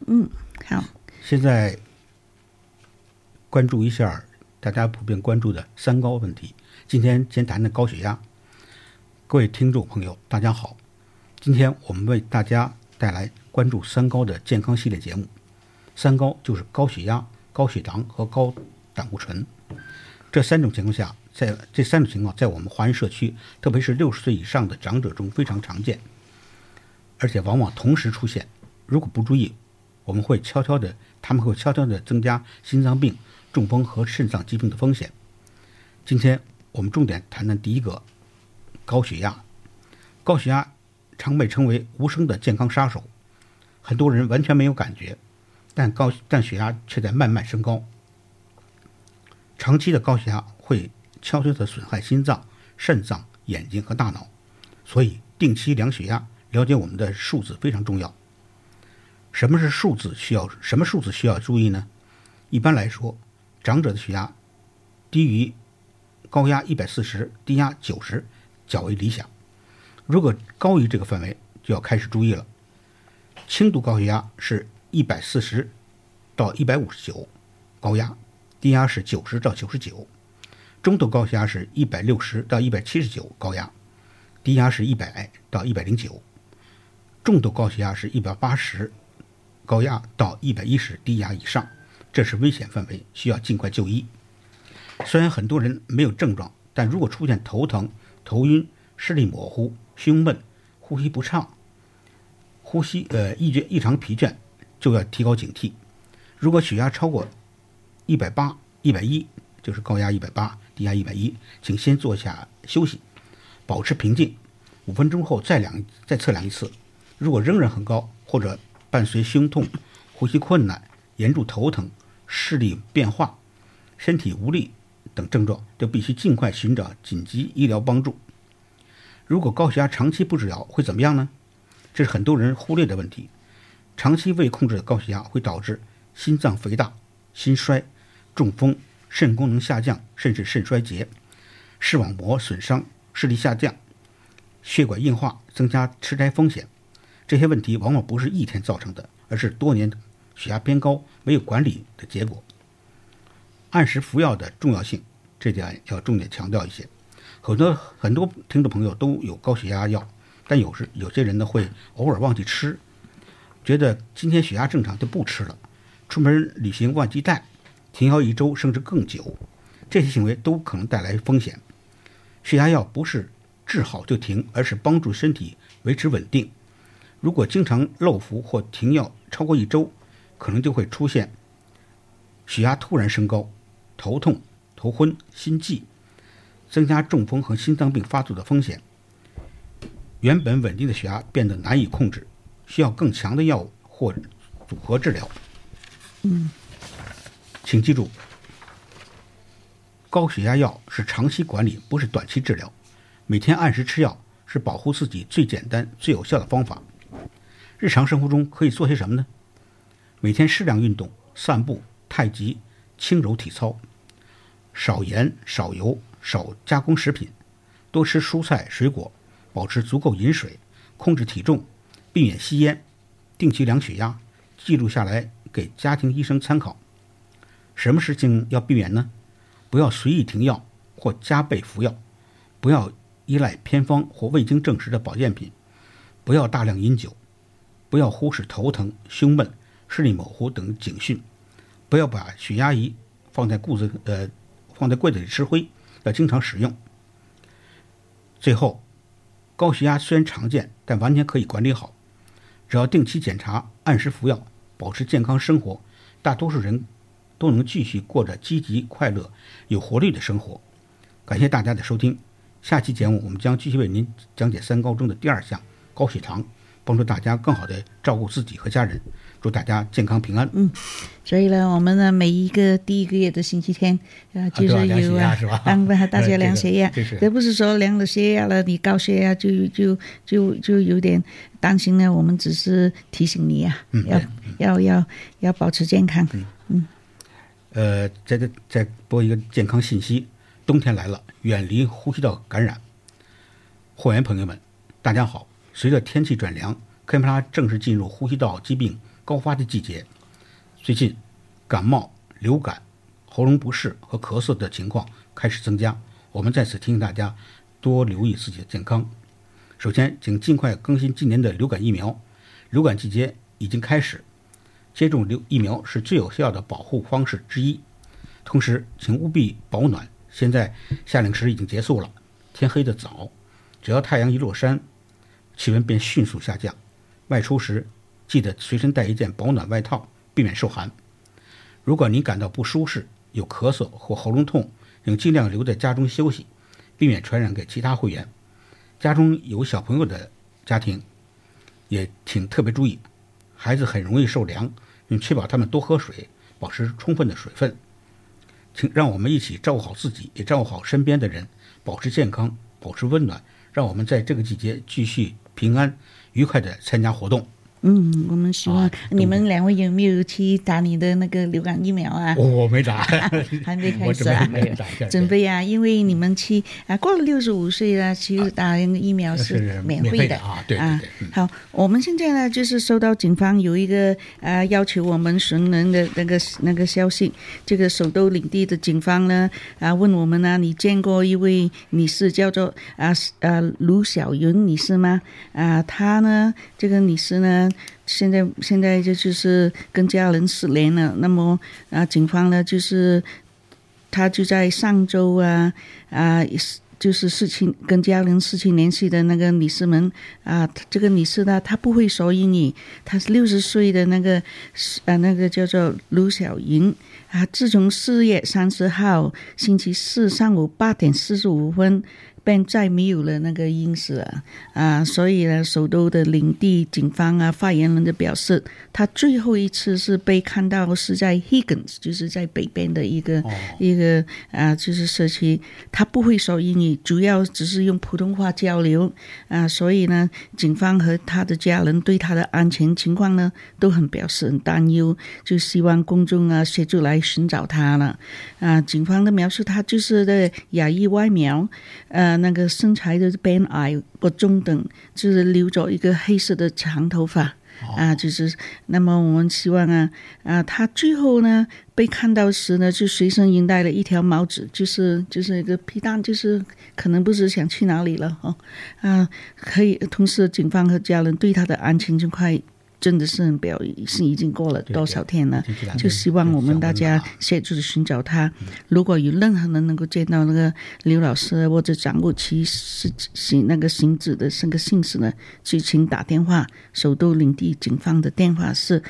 好。 现在关注一下大家普遍关注的三高问题。今天先谈谈高血压。各位听众朋友，大家好，今天我们为大家带来关注三高的健康系列节目。三高就是高血压、高血糖和高胆固醇。这三种情况在我们华人社区，特别是60岁以上的长者中非常常见，而且往往同时出现。如果不注意，他们会悄悄地增加心脏病、中风和肾脏疾病的风险。今天我们重点谈谈第一个，高血压。高血压常被称为无声的健康杀手，很多人完全没有感觉，但血压却在慢慢升高。长期的高血压会悄悄地损害心脏、肾脏、眼睛和大脑，所以定期量血压，了解我们的数字非常重要。什么数字需要注意呢？一般来说，长者的血压低于高压140，低压90较为理想。如果高于这个范围，就要开始注意了。轻度高血压是140到159高压，低压是90到99。中度高血压是160到179高压，低压是100到109。重度高血压是180高压到110低压以上，这是危险范围，需要尽快就医。虽然很多人没有症状，但如果出现头疼、头晕、视力模糊、胸闷、呼吸不畅、异常疲倦，就要提高警惕。如果血压超过180、110，就是高压180、低压110，请先坐下休息，保持平静，5分钟后再测量一次。如果仍然很高，或者伴随胸痛、呼吸困难、严重头疼、视力变化、身体无力等症状，就必须尽快寻找紧急医疗帮助。如果高血压长期不治疗会怎么样呢？这是很多人忽略的问题。长期未控制的高血压会导致心脏肥大、心衰、中风、肾功能下降，甚至肾衰竭、视网膜损伤、视力下降、血管硬化，增加痴呆风险。这些问题往往不是一天造成的，而是多年血压偏高没有管理的结果。按时服药的重要性，这点要重点强调一些。很多听众朋友都有高血压药，但有些人呢会偶尔忘记吃，觉得今天血压正常就不吃了，出门旅行忘记带，停药1周甚至更久，这些行为都可能带来风险。血压药不是治好就停，而是帮助身体维持稳定。如果经常漏服或停药超过1周，可能就会出现血压突然升高、头痛、头昏、心悸，增加中风和心脏病发作的风险。原本稳定的血压变得难以控制，需要更强的药物或组合治疗。请记住，高血压药是长期管理，不是短期治疗。每天按时吃药是保护自己最简单、最有效的方法。日常生活中可以做些什么呢？每天适量运动、散步、太极、轻柔体操，少盐、少油、少加工食品，多吃蔬菜水果，保持足够饮水，控制体重，避免吸烟，定期量血压，记录下来给家庭医生参考。什么事情要避免呢？不要随意停药或加倍服药，不要依赖偏方或未经证实的保健品，不要大量饮酒，不要忽视头疼、胸闷、视力模糊等警讯，不要把血压仪放在柜子里吃灰，要经常使用。最后，高血压虽然常见，但完全可以管理好。只要定期检查、按时服药，保持健康生活，大多数人都能继续过着积极、快乐、有活力的生活。感谢大家的收听，下期节目我们将继续为您讲解三高中的第2项高血糖，帮助大家更好的照顾自己和家人。祝大家健康平安。 所以呢，我们呢每一个第1个月的星期天就是有帮大家量血压。这不是说量了血压了，你高血压就有点担心呢。我们只是提醒你啊，要保持健康。 再播一个健康信息：冬天来了，远离呼吸道感染。会员朋友们，大家好！随着天气转凉，科普拉正式进入呼吸道疾病高发的季节。最近感冒、流感、喉咙不适和咳嗽的情况开始增加，我们在此提醒大家多留意自己的健康。首先，请尽快更新今年的流感疫苗。流感季节已经开始，接种疫苗是最有效的保护方式之一。同时，请务必保暖。现在夏令时已经结束了，天黑得早，只要太阳一落山，气温便迅速下降。外出时记得随身带一件保暖外套，避免受寒。如果你感到不舒适，有咳嗽或喉咙痛，请尽量留在家中休息，避免传染给其他会员。家中有小朋友的家庭也请特别注意，孩子很容易受凉，并确保他们多喝水，保持充分的水分。请让我们一起照顾好自己，也照顾好身边的人，保持健康，保持温暖，让我们在这个季节继续平安愉快地参加活动。 我们希望你们两位有没有去打你的那个流感疫苗啊？ 我没打， 还没开始啊，准备啊，因为你们去过了65岁了，其实打疫苗是免费的啊。对对对。 好，我们现在呢就是收到警方有一个要求我们寻人的那个消息，这个首都领地的警方呢问我们呢，你见过一位女士叫做卢小云女士吗？她呢，这个女士呢，现在就是跟家人失联了。那么警方呢，就是他就在上周就是跟家人失去联系的那个女士们这个女士呢，她不会说英语，她是60岁的那个叫做卢小云自从4月30号星期四上午8点45分。便再没有了那个音识了所以呢，首都的领地警方发言人就表示，他最后一次是被看到是在 Higgins， 就是在北边的一个就是社区，他不会说英语，主要只是用普通话交流所以呢，警方和他的家人对他的安全情况呢都表示很担忧，就希望公众协助来寻找他了警方的描述，他就是的亚裔外苗那个身材的偏矮或中等，就是留着一个黑色的长头发就是那么我们希望他最后呢被看到时呢，就随身携带了一条帽子，就是一个皮蛋，就是可能不知想去哪里了可以。同时警方和家人对他的安全这块真的是是已经过了多少天了，就希望我们大家协助寻找他。如果有任何人能够见到那个刘老师或者掌握其那个行止的这个信息呢，就请打电话，首都领地警方的电话是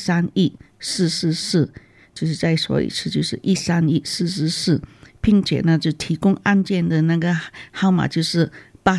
131-444，就是再说一次，就是131-444，并且呢就提供案件的那个号码就是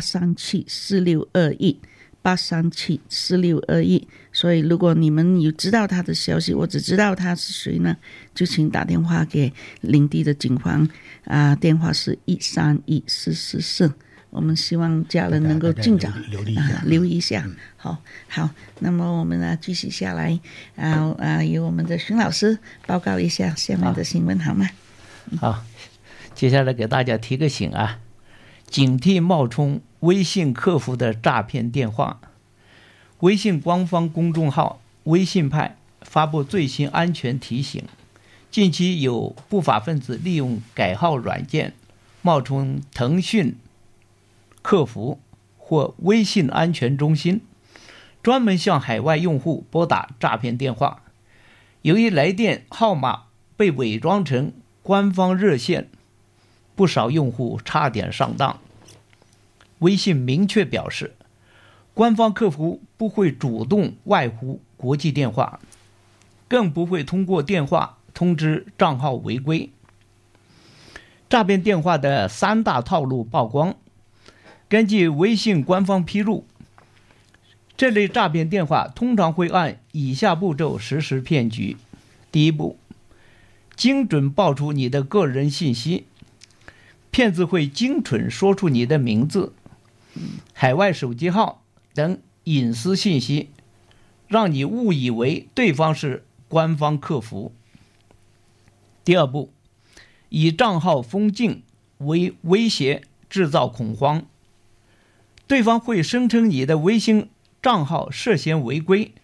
837-4621。837-4621，所以如果你们有知道他的消息，或者知道他是谁呢，就请打电话给领地的警方电话是131-444。我们希望家人能够尽早留意一下好，那么我们继续下来由我们的荀老师报告一下下面的新闻好吗？ 好，接下来给大家提个醒警惕冒充微信客服的诈骗电话。微信官方公众号微信派发布最新安全提醒，近期有不法分子利用改号软件冒充腾讯客服或微信安全中心，专门向海外用户拨打诈骗电话。由于来电号码被伪装成官方热线，不少用户差点上当。微信明确表示，官方客服不会主动外呼国际电话，更不会通过电话通知账号违规。诈骗电话的3大套路曝光。根据微信官方披露，这类诈骗电话通常会按以下步骤实施骗局。第一步，精准爆出你的个人信息，骗子会精准说出你的名字、海外手机号等隐私信息，让你误以为对方是官方客服。第二步，以账号封禁为威胁，制造恐慌。对方会声称你的微信账号涉嫌违规，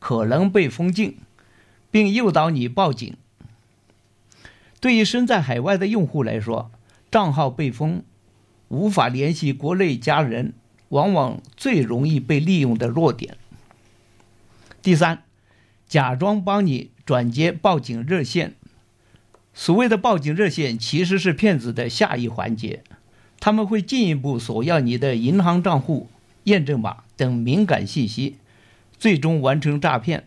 可能被封禁，并诱导你报警。对于身在海外的用户来说，账号被封，无法联系国内家人，往往最容易被利用的弱点。第三，假装帮你转接报警热线。所谓的报警热线其实是骗子的下一环节，他们会进一步索要你的银行账户、验证码等敏感信息，最终完成诈骗。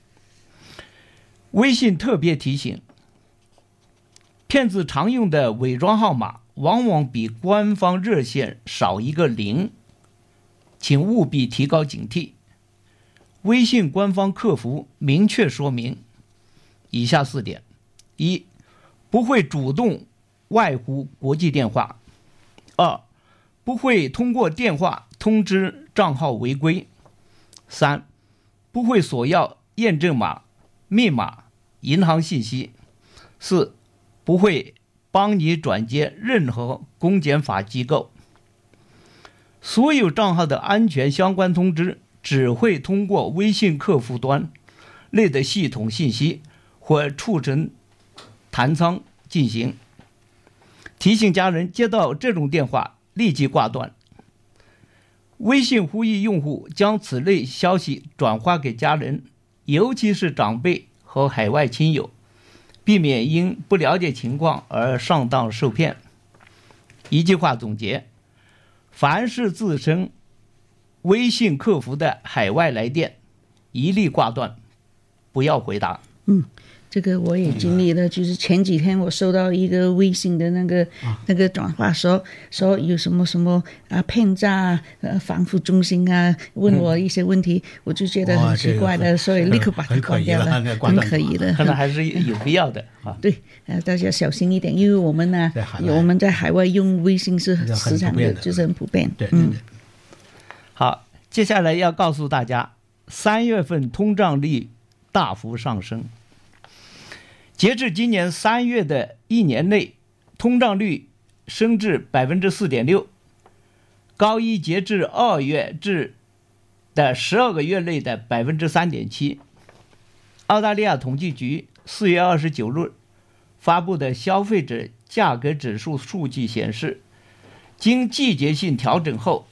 微信特别提醒，骗子常用的伪装号码往往比官方热线少一个0，请务必提高警惕。微信官方客服明确说明以下4点：一、不会主动外呼国际电话；二、不会通过电话通知账号违规；三、不会索要验证码、密码、银行信息；四、不会帮你转接任何公检法机构。所有账号的安全相关通知只会通过微信客户端内的系统信息或储存弹仓进行。提醒家人接到这种电话立即挂断。微信呼吁用户将此类消息转发给家人，尤其是长辈和海外亲友，避免因不了解情况而上当受骗。一句话总结，凡是自称微信客服的海外来电，一律挂断，不要回答。 这个我也经历了，就是前几天我收到一个微信的那个转发，说有什么骗诈防护中心啊，问我一些问题，我就觉得很奇怪的，所以立刻把它关掉了，很可疑的， 看来还是有必要的啊。 对，大家小心一点，因为我们呢，我们在海外用微信是时常的，就是很普遍。 对， 好，接下来要告诉大家，3月份通胀率大幅上升。截至今年3月的一年内，通胀率升至 4.6%， 高于截至2月至的12个月内的 3.7%。澳大利亚统计局4月29日发布的消费者价格指数数据显示，经季节性调整后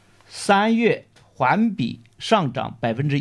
，3月环比上涨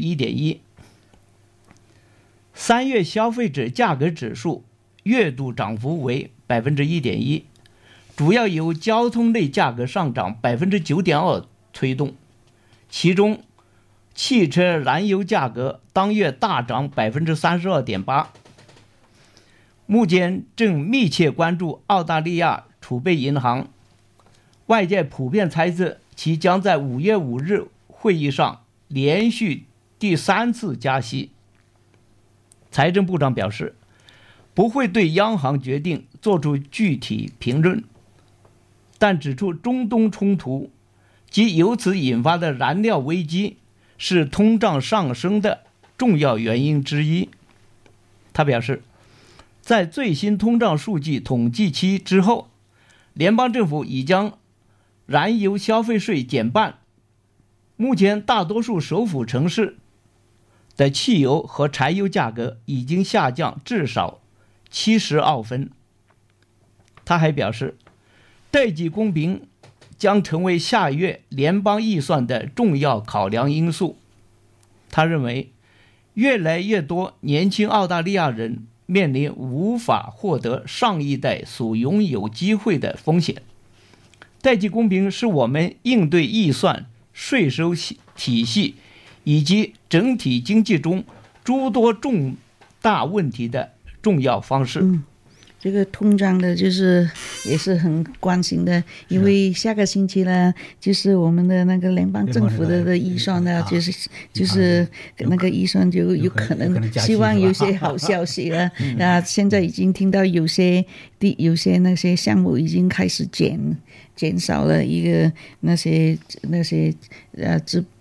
1.1%。3月消费者价格指数月度涨幅为 1.1%， 主要由交通类价格上涨 9.2% 推动，其中汽车燃油价格当月大涨 32.8%。 目前正密切关注澳大利亚储备银行，外界普遍猜测其将在5月5日会议上连续第3次加息。财政部长表示，不会对央行决定做出具体评论，但指出中东冲突及由此引发的燃料危机是通胀上升的重要原因之一。他表示，在最新通胀数据统计期之后，联邦政府已将燃油消费税减半，目前大多数首府城市的汽油和柴油价格已经下降至少70澳分。他还表示，代际公平将成为下月联邦预算的重要考量因素。他认为，越来越多年轻澳大利亚人面临无法获得上一代所拥有机会的风险。代际公平是我们应对预算、税收体系以及整体经济中诸多重大问题的重要方式。 这个通胀的就是也是很关心的，因为下个星期呢，就是我们的那个联邦政府的预算呢，就是那个预算就有可能，希望有些好消息了。现在已经听到有些那些项目已经开始减少了一个那些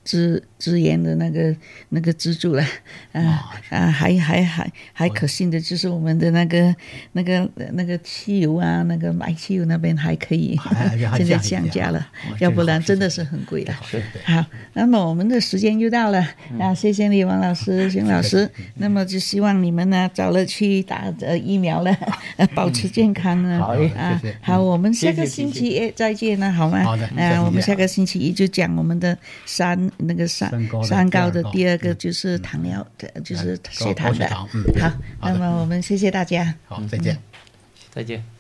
资源的那个资助了，还可信的就是我们的那个汽油啊，那个买汽油那边还可以，现在降价了，要不然真的是很贵了。好，那么我们的时间又到了，谢谢你王老师、邢老师，那么就希望你们呢早日去打疫苗了，保持健康啊。好，我们下个星期一再见了，好吗？ 好的， 我们下个星期一就讲我们的三高的第二个就是糖尿，就是血糖的。好，那么我们谢谢大家。 好，再见。 再见。